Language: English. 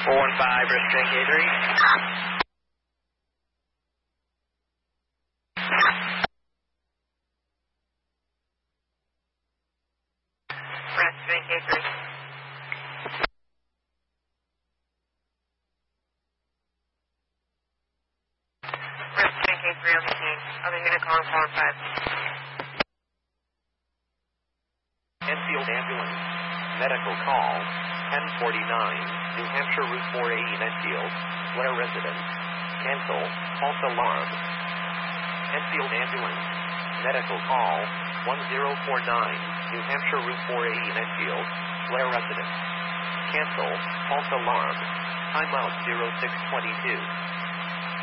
415, restraint K3. Restraint K3. Restraint K3 on the scene. Other unit calling 415. Enfield Ambulance. Medical call. 1049, New Hampshire Route 4A in Enfield. Blair residence. Cancel. False alarm. Enfield Ambulance. Medical call. 1049, New Hampshire Route 4A in Enfield. Blair residence. Cancel. False alarm. Timeout 0622.